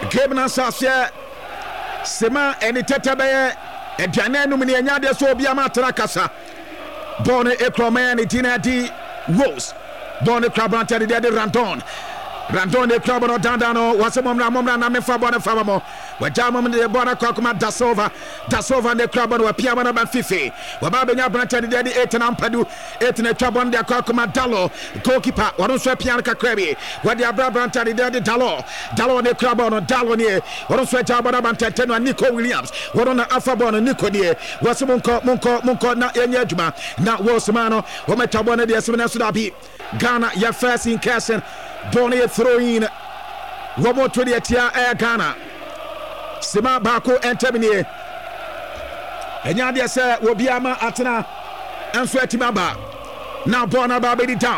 game na sase sema eni tete beye aduane no me anya de so obi amatra kasa bone ekroma ne dina di Rose bone krabrante de Randon de club no dandano wase momra na me fa bone fa mo waja mom de bone kokoma dasova de club no apia bana ba fifi wa ba benya brante de 8 na mpadu 8 na twa bone de kokoma dalo goalkeeper won so apia ka krabi wa de abra brante de dalo de club no dalo ne won so ja bana bante no Nico Williams won na afa bone Nico de wase monko na enya adwuma na Wolfsman no wo metwa bone de semena so da bi Ghana ya first in person Bonnie throwing Robo to the Atia Air Ghana Sima Bako and Termini and Yadia said will be Ama Atana and Swetimaba now Bona Baby down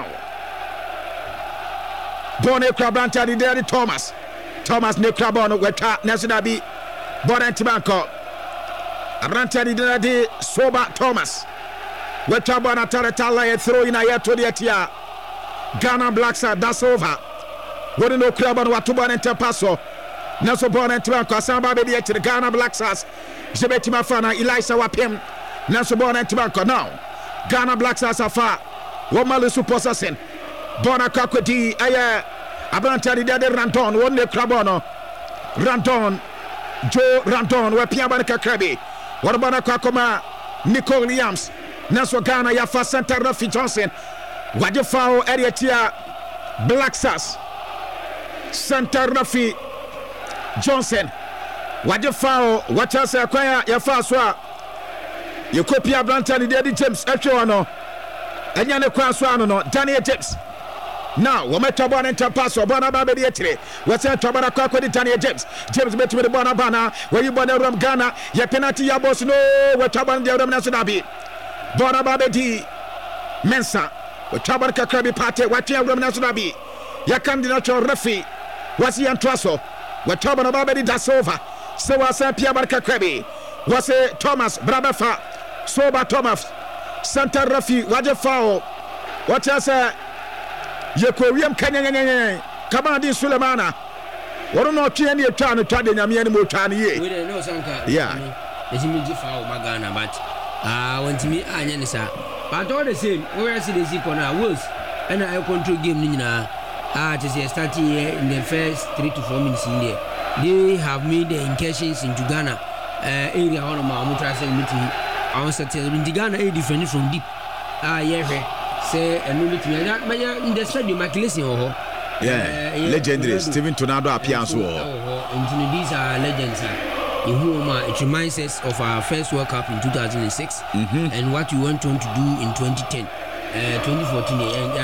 Bonnie Crabanta the Daddy Thomas Nikrabono Weta Nasinabi Bona Tibanko Abranta the Daddy Soba Thomas Weta Bona Taratala throwing a to the Atia Ghana Blacks are that's over. Wouldn't know club on what to born and passo. Naso born and Tibanco, Samba baby to the Ghana Blacks as Zebetima Fana, Elisa Wapim, Naso born and Tibanco now. Ghana Blacks as a far. Womalu Supposasin. Bona Kakoti, Aya, Abrantari de Ranton, one day Crabono. Ranton, Joe Ranton, where Piabanka Krabi. What about a Kakoma, Nico Williams, Naso Ghana, Yafa Santa Rafi Johnson. Waje foul area tia Black Stars Santa Rafi Johnson waje foul wacha se akwaya ya fa so a ye kopia Branta ni Daddy James atwe no enya ne kwa so ano no Daniel James now wo meto ball enter pass bona ba be de etire wo se to bana kwa di Daniel James betime de bona bana wo yi bona rom Ghana ye penalty ya boss no wo to bana de rom na so da bi bona ba be di Mensa Tabar Kakrabi Pate, what you have Nabi, Yakan Dinacho Rafi, was he Antraso, what Taban Babadi Dasova, so was a Piabar Kakrabi, was a Thomas Brabafa, Soba Thomas, Santa Rafi, Wajafao, what else Yakorium Kanyang, Kamadi Sulemana, what don't know any town to Tadinami anymore Tani. We don't know Sanka, yeah, it's me Jifao Magana, but I want to meet Anyanisa. But all the same, where I see the Zikona was, and I control game Nina. Just starting here in the first 3 to 4 minutes in there. They have made the incursions into Ghana area on my Mutrasa meeting. I was in the Ghana area different from deep. Say a new meeting. In the stadium, my listen. Legendary Steven Tornado appears. These are legends. It reminds us of our first World Cup in 2006 and what we went on to do in 2010, 2014.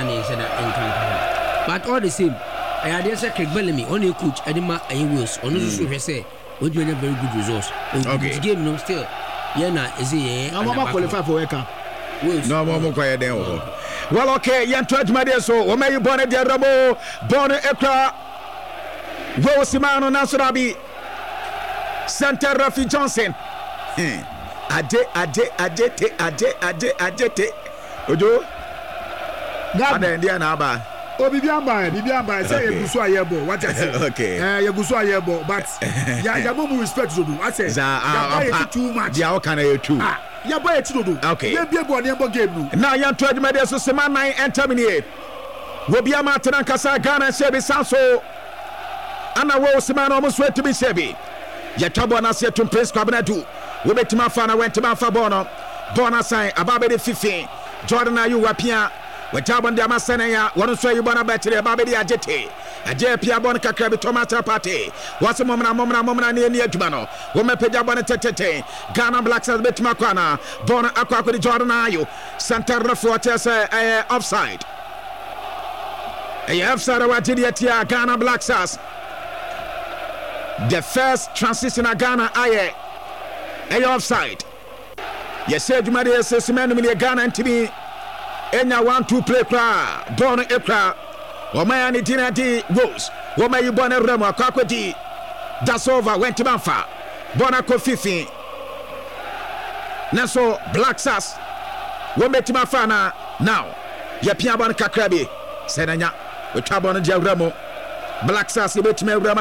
But all the same, I had a Craig Bellamy, only a coach, Adema Ayewos, on the say, we do a very good results. This game, no, still, Yana is a qualify for World Cup. No more quiet there. Well, okay, Yan Twitch, my dear, so, what may you born at the Rabo, born at Ekra, Rosimano Nasarabi. Santa Rafi Johnson. Ade. Ojo. Ada ndia na aba. Bibiamba say Yegusu ayebo. What I say? Okay. Yegusu ayebo, but ya mo respect to do. I say. Ya too much. Ya can you too. Ya buy it to do. Okay. Ya be bo na game no. Now yan to adwuma so sema 9 enter minute. Wo bia ma tena kasa Ghana shebi sanso. Ana wo sema no mo so to be shebi. Yatabo na se to Prince Kwabnadu we betima fa na wentima fa bono sign ababe de 15 Jordan ayu wapia wetabo ndi amasene ya wono so yibona betere ababe de agete aje pia bon kakra bi tomata party wase momna ne adwuma no wo mepagya bon tetete Ghana Black Stars betima kwana bon akwa di Jordan ayu Santa Rafu atese offside offside wajidi atia Ghana Black Stars. The first transition in Ghana aye offside. Yes, said you might say Simon Ghana and to me. Enya 1-2 play cra born ekra. Omayani Dina di Rose. Womayi born Remo Kakodi. That's over went to Banfa. Bonako 15. Naso Black Stars. Wometima Fana now. Yapia bon Kakrabi. Senanya. We tabon Remo. Black Stars, you bet me